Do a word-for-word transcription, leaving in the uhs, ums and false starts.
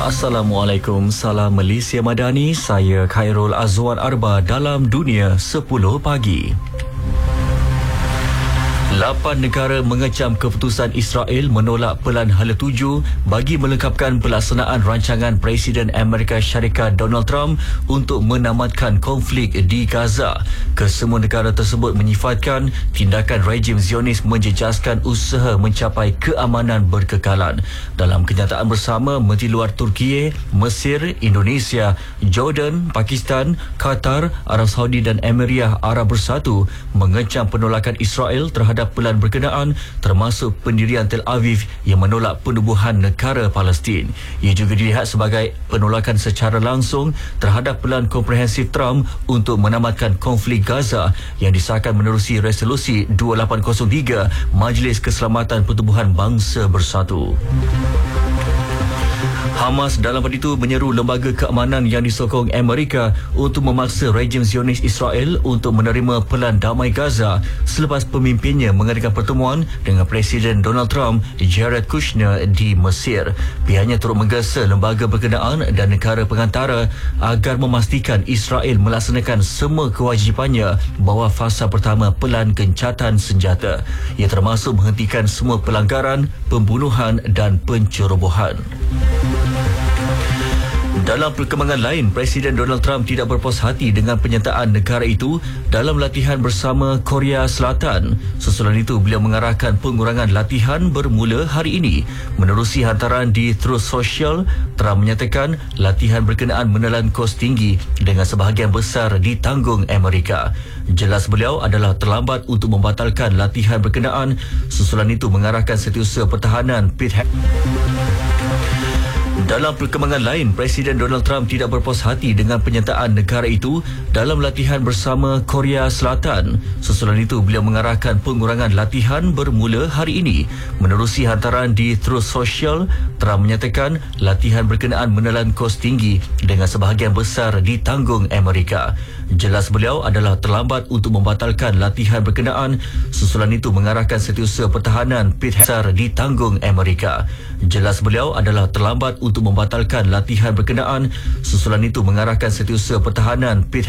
Assalamualaikum, salam Malaysia Madani. Saya Khairul Azwan Arba dalam Dunia sepuluh Pagi. Lapan negara mengecam keputusan Israel menolak Pelan Hala tujuh bagi melengkapkan pelaksanaan rancangan Presiden Amerika Syarikat Donald Trump untuk menamatkan konflik di Gaza. Kesemua negara tersebut menyifatkan tindakan rejim Zionis menjejaskan usaha mencapai keamanan berkekalan. Dalam kenyataan bersama, Menteri Luar Turki, Mesir, Indonesia, Jordan, Pakistan, Qatar, Arab Saudi dan Emiriah Arab Bersatu mengecam penolakan Israel terhadap pelan berkenaan, termasuk pendirian Tel Aviv yang menolak penubuhan negara Palestin. Ia juga dilihat sebagai penolakan secara langsung terhadap pelan komprehensif Trump untuk menamatkan konflik Gaza yang disahkan menerusi resolusi dua lapan kosong tiga Majlis Keselamatan Pertubuhan Bangsa Bersatu. Hamas dalam pada itu menyeru lembaga keamanan yang disokong Amerika untuk memaksa rejim Zionis Israel untuk menerima pelan damai Gaza selepas pemimpinnya mengadakan pertemuan dengan Presiden Donald Trump, Jared Kushner di Mesir. Pihaknya turut menggesa lembaga berkenaan dan negara pengantara agar memastikan Israel melaksanakan semua kewajipannya bawah fasa pertama pelan gencatan senjata. Ia termasuk menghentikan semua pelanggaran, pembunuhan dan pencerobohan. Dalam perkembangan lain, Presiden Donald Trump tidak berpuas hati dengan penyertaan negara itu dalam latihan bersama Korea Selatan. Susulan itu, beliau mengarahkan pengurangan latihan bermula hari ini. Menerusi hantaran di Truth Social, Trump menyatakan latihan berkenaan menelan kos tinggi dengan sebahagian besar ditanggung Amerika. Jelas beliau adalah terlambat untuk membatalkan latihan berkenaan. Susulan itu mengarahkan Setiausaha Pertahanan Pete Dalam perkembangan lain, Presiden Donald Trump tidak berpuas hati dengan penyertaan negara itu dalam latihan bersama Korea Selatan. Susulan itu, beliau mengarahkan pengurangan latihan bermula hari ini. Menerusi hantaran di Truth Social, Trump menyatakan latihan berkenaan menelan kos tinggi dengan sebahagian besar ditanggung Amerika. Jelas beliau adalah terlambat untuk membatalkan latihan berkenaan. Susulan itu mengarahkan Setiausaha Pertahanan Pete ditanggung Amerika. Jelas beliau adalah terlambat untuk membatalkan latihan berkenaan. Susulan itu mengarahkan Setiausaha Pertahanan Pete